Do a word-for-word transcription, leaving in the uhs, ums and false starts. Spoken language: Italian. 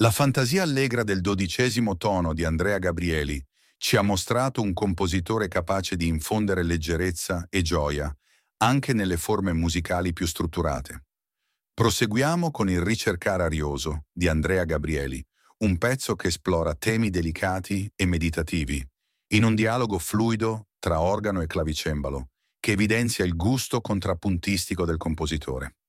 La fantasia allegra del dodicesimo tono di Andrea Gabrieli ci ha mostrato un compositore capace di infondere leggerezza e gioia anche nelle forme musicali più strutturate. Proseguiamo con il Ricercar arioso di Andrea Gabrieli, un pezzo che esplora temi delicati e meditativi, in un dialogo fluido tra organo e clavicembalo, che evidenzia il gusto contrappuntistico del compositore.